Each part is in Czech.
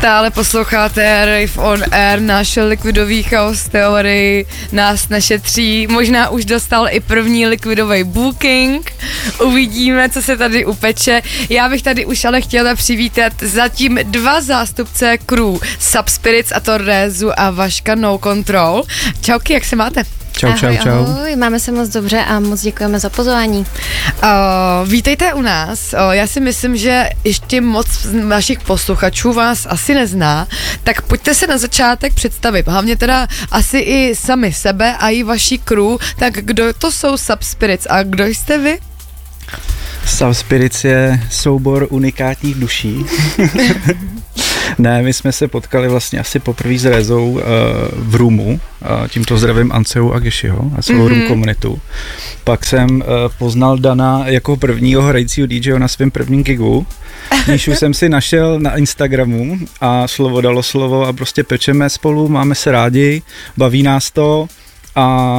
Stále posloucháte Rave on Air, náš likvidový chaos teorii nás nešetří. Možná už dostal i první likvidový booking. Uvidíme, co se tady upeče. Já bych tady už ale chtěla přivítat zatím 2 zástupce crew Subspirits, a to Rézu a Vaška No Control. Čauky, jak se máte? Čau, čau, čau. Ahoj, máme se moc dobře a moc děkujeme za pozvání. Vítejte u nás. Já si myslím, že ještě moc našich posluchačů vás asi nezná, tak pojďte se na začátek představit. Hlavně teda asi i sami sebe a i vaší crew. Tak kdo to jsou Subspirits a kdo jste vy? Subspirits je soubor unikátních duší. Ne, my jsme se potkali vlastně asi poprvé s Rézou v Roomu, tímto zdravím Anceu a Geshiho a celou Room komunitu. Pak jsem poznal Dana jako prvního hrajícího DJho na svém prvním gigu. Nížu jsem si našel na Instagramu a slovo dalo slovo a prostě pečeme spolu, máme se rádi, baví nás to a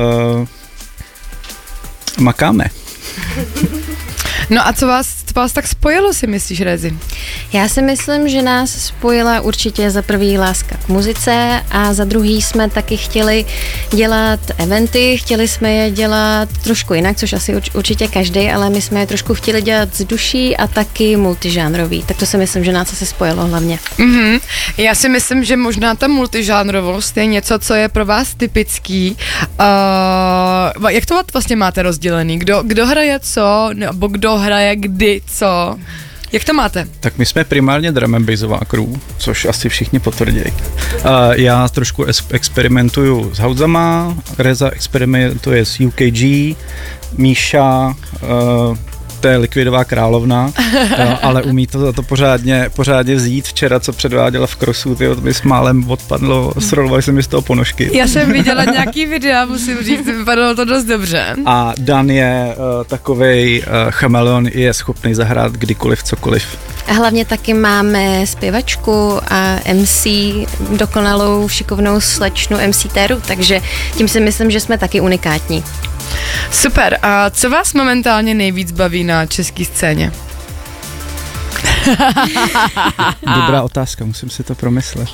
makáme. No a co vás tak spojilo, si myslíš, Rézi? Já si myslím, že nás spojila určitě za prvý láska k muzice a za druhý jsme taky chtěli dělat eventy, chtěli jsme je dělat trošku jinak, což asi určitě každý, ale my jsme je trošku chtěli dělat z duší a taky multižánrový, tak to si myslím, že nás asi spojilo hlavně. Mm-hmm. Já si myslím, že možná ta multižánrovost je něco, co je pro vás typický. Jak to vlastně máte rozdělený? Kdo hraje co, nebo kdo hraje kdy co? Jak to máte? Tak my jsme primárně drum and bassová crew, což asi všichni potvrdí. Já trošku experimentuju s housama, Réza experimentuje s UKG, Míša, to je likvidová královna, ale umí to pořádně vzít. Včera, co předváděla v crossu, to mi s málem odpadlo, srolovali se mi z toho ponožky. Já jsem viděla nějaký videa, musím říct, vypadalo to dost dobře. A Dan je takovej chameleon, je schopný zahrát kdykoliv, cokoliv. A hlavně taky máme zpěvačku a MC, dokonalou šikovnou slečnu MC Teru, takže tím si myslím, že jsme taky unikátní. Super. A co vás momentálně nejvíc baví na české scéně? Dobrá otázka, musím si to promyslet.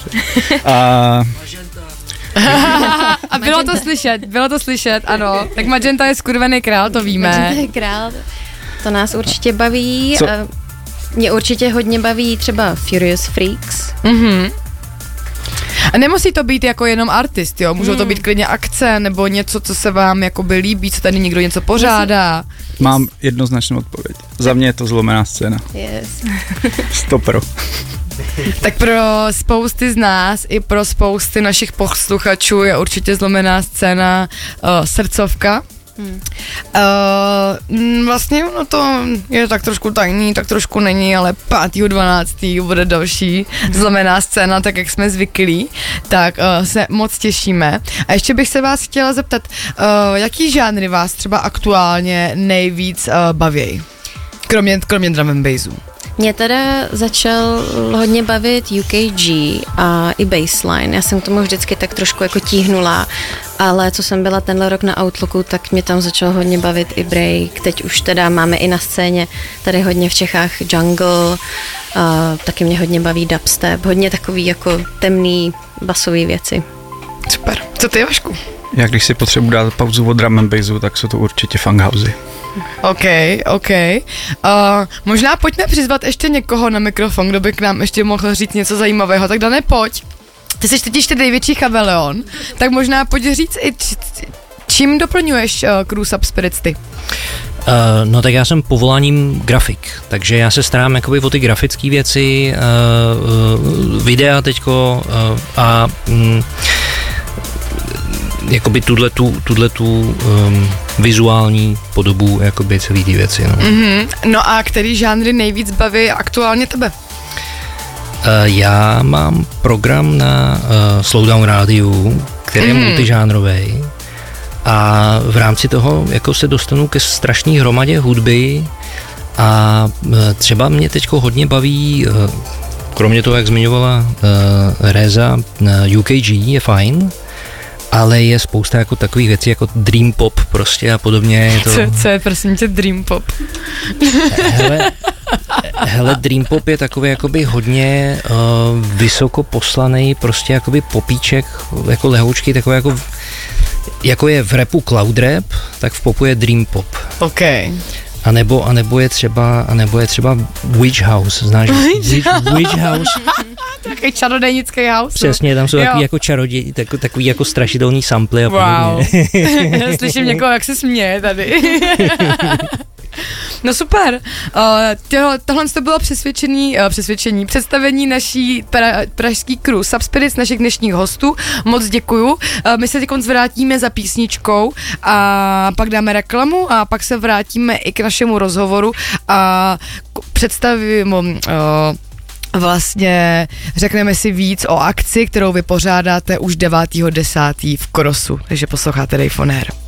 A bylo to slyšet, ano. Tak Magenta je skurvený král, to víme. Magenta je král, to nás určitě baví. Mě určitě hodně baví třeba Furious Freaks. Mhm. A nemusí to být jako jenom artist, jo? Můžou to být klidně akce nebo něco, co se vám jakoby líbí, co tady někdo něco pořádá. Mám jednoznačnou odpověď. Za mě je to zlomená scéna. Yes. 100%. Tak pro spousty z nás i pro spousty našich posluchačů je určitě zlomená scéna srdcovka. Vlastně no to je tak trošku tajný, tak trošku není, ale 5.12. bude další zlomená scéna, tak jak jsme zvyklí, tak se moc těšíme. A ještě bych se vás chtěla zeptat, jaký žánry vás třeba aktuálně nejvíc baví? Kromě drum and bassu. Mě teda začal hodně bavit UKG a i bassline. Já jsem k tomu vždycky tak trošku jako tíhnula, ale co jsem byla tenhle rok na Outlooku, tak mě tam začal hodně bavit i break. Teď už teda máme i na scéně tady hodně v Čechách jungle, taky mě hodně baví dubstep, hodně takový jako temný basový věci. Super. Co ty, Vašku? Já když si potřebuji dát pauzu od drum and bassu, tak jsou to určitě funkhousey. OK. Možná pojďme přizvat ještě někoho na mikrofon, kdo by k nám ještě mohl říct něco zajímavého. Tak Dané, pojď. Ty jsi teď ještě největší chameleon, tak možná pojď říct i čím doplňuješ crew Subspirits ty? No tak já jsem povoláním grafik, takže já se starám jakoby o ty grafické věci, videa teďko a jakoby tuto vizuální podobu jakoby celý ty věci. No. Mm-hmm. No a který žánry nejvíc baví aktuálně tebe? Já mám program na Slowdown rádiu, který je multižánrový a v rámci toho jako se dostanu ke strašný hromadě hudby a třeba mě teďko hodně baví, kromě toho, jak zmiňovala Réza, UKG je fajn, ale je spousta jako takových věcí jako dream pop prostě a podobně. Je to... Co je prosím tě dream pop? Hele, Hele, Dream Pop je takový jakoby hodně vysoko poslaný, prostě jakoby popíček, jako lehoučky, takový jako je v rapu cloud rap, tak v popu je Dream Pop. OK. A nebo je třeba Witch House, znáš? Witch House. Takový čarodejnický house. Přesně, tam jsou takový jako čaroděj, takový jako strašidelný samply a podobně. Wow. Slyším někoho, jak se směje tady. No super. Tohle to bylo představení naší pražský crew Subspirits, našich dnešních hostů. Moc děkuju. My se teď vrátíme za písničkou a pak dáme reklamu a pak se vrátíme i k našemu rozhovoru a představím vlastně řekneme si víc o akci, kterou vy pořádáte už 9.10. v Krosu. Takže posloucháte Rave on Air.